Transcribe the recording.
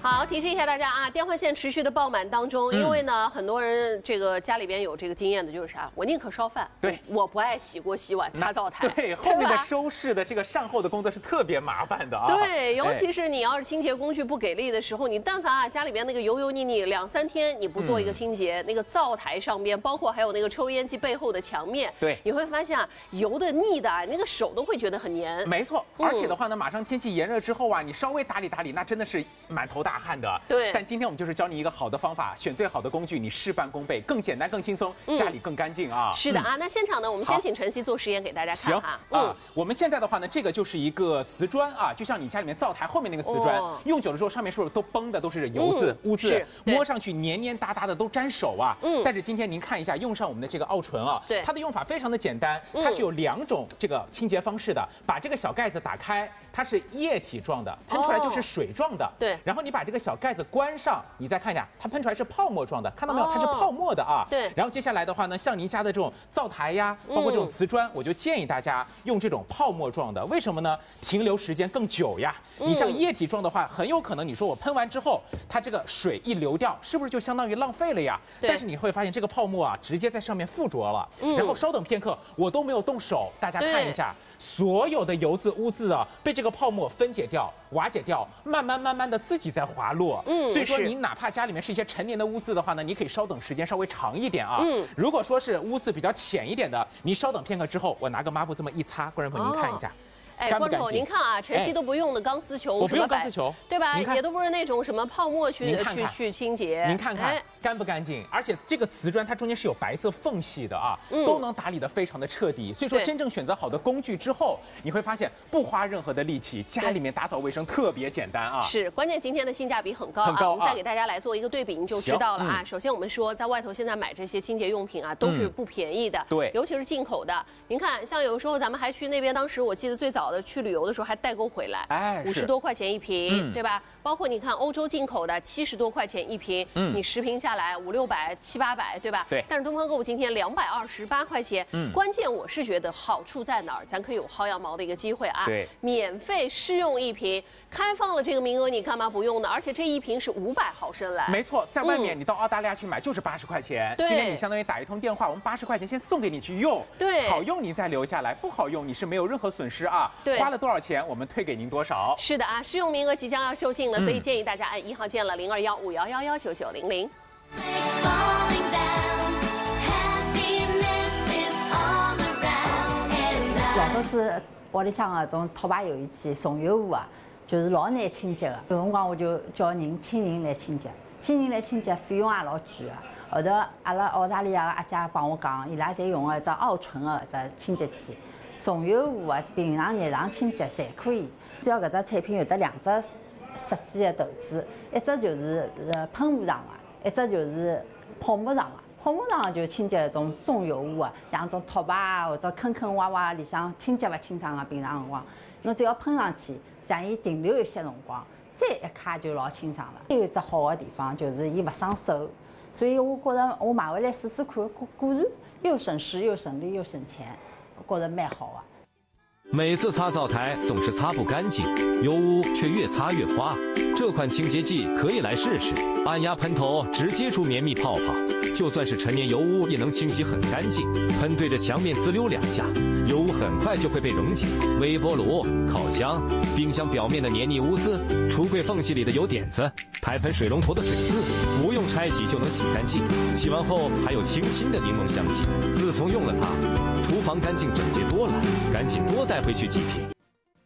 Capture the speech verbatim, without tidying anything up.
好，提醒一下大家啊，电话线持续的爆满当中，因为呢，很多人这个家里边有这个经验的，就是啥，我宁可烧饭， 对， 我不爱洗锅、洗碗、擦灶台。 对，后面的收拾的这个善后的工作是特别麻烦的啊。 对，尤其是你要是清洁工具不给力的时候，你但凡啊家里边那个油油腻腻，两三天你不做一个清洁，那个灶台上边，包括还有那个抽烟机背后的墙面， 对， 你会发现啊，油的腻的啊，那个手都会觉得很黏。 没错，而且的话呢，马上天气炎热之后啊，你稍微打理打理，那真的是满头大汗的。 对。 但今天我们就是教你一个好的方法，选最好的工具，你事半功倍，更简单、更轻松，家里更干净啊。 是的啊，那现场呢，我们先请晨曦做实验给大家看哈。 啊，我们现在的话呢，这个就是一个瓷砖啊，就像你家里面灶台后面那个瓷砖，用久了之后上面是不是都崩的，都是油渍、污渍，摸上去黏黏哒哒的，都沾手啊。嗯。但是今天您看一下，用上我们的这个奥醇啊，对，它的用法非常的简单，它是有两种这个清洁方式的。把这个小盖子打开，它是液体状的，喷出来就是水状的。对。然后你把这个小盖子关上，你再看一下，它喷出来是泡沫状的，看到没有？它是泡沫的啊。对。然后接下来的话呢，像您家的这种灶台呀，包括这种瓷砖，我就建议大家用这种泡沫状的，为什么呢？停留时间更久呀。你像液体状的话，很有可能你说我喷完之后，它这个水一流掉，是不是就相当于浪费了呀？但是你会发现这个泡沫啊，直接在上面附着了。然后稍等片刻，我都没有动手，大家看一下，所有的油渍污渍啊，被这个泡沫分解掉、瓦解掉，慢慢慢慢的自己在滑落。嗯，所以说你哪怕家里面是一些陈年的污渍的话呢，你可以稍等时间稍微长一点啊。嗯，如果说是污渍比较浅一点的，你稍等片刻之后，我拿个抹布这么一擦，观众朋友您看一下。 哎，观众，您看啊，晨曦都不用的钢丝球， 我不用钢丝球， 对吧？也都不是那种什么泡沫去去去清洁。 您看看干不干净？而且这个瓷砖它中间是有白色缝隙的啊，都能打理得非常的彻底。所以说，真正选择好的工具之后，你会发现不花任何的力气，家里面打扫卫生特别简单啊。 是，关键今天的性价比很高啊。我们再给大家来做一个对比，你就知道了啊。首先我们说，在外头现在买这些清洁用品啊，都是不便宜的，对，尤其是进口的。您看，像有时候咱们还去那边，当时我记得最早的去旅游的时候。还代购回来，哎，五十多块钱一瓶，对吧？包括你看欧洲进口的七十多块钱一瓶，嗯，你十瓶下来五六百、七八百，对吧？对。但是东方购物今天两百二十八块钱，嗯，关键我是觉得好处在哪儿？咱可以有薅羊毛的一个机会啊，对，免费试用一瓶，开放了这个名额，你干嘛不用呢？而且这一瓶是五百毫升来， 没错，在外面你到澳大利亚去买就是八十块钱，今天你相当于打一通电话，我们八十块钱先送给你去用，对，好用你再留下来，不好用你是没有任何损失啊，对，花了多少钱？我们退给您多少？ 是的啊，试用名额即将要售罄了，所以建议大家按一号键了零二幺五幺幺幺九九零零。 老早子屋里向个种拖把油烟机、松油壶啊，就是老难清洁的。有辰光我就叫人请人来清洁，请人来清洁费用也老贵的。后头阿拉澳大利亚个阿姐帮我讲，伊拉侪用个一只奥醇个只清洁剂。松油壶啊，平常日常清洁侪可以，只要搿只产品有得两只设计的头子，一只就是呃喷雾上的，一只就是泡沫上的。泡沫上就清洁搿种重油污啊，像种拖把啊或者坑坑洼洼里向清洁勿清爽个平常辰光，侬只要喷上去，将伊停留一些辰光，再一揩就老清爽了。有一只好个地方就是伊勿伤手，所以我觉着我买回来试试看，果果然又省时又省力又省钱。我觉得蛮好啊。 每次擦灶台总是擦不干净，油污却越擦越花。这款清洁剂可以来试试，按压喷头直接出绵密泡泡，就算是陈年油污也能清洗很干净。喷对着墙面滋溜两下，油污很快就会被溶解。微波炉、烤箱、冰箱表面的黏腻污渍，橱柜缝隙里的油点子，台盆水龙头的水渍，不用拆洗就能洗干净。洗完后还有清新的柠檬香气。自从用了它，厨房干净整洁多了，赶紧多带回去几瓶。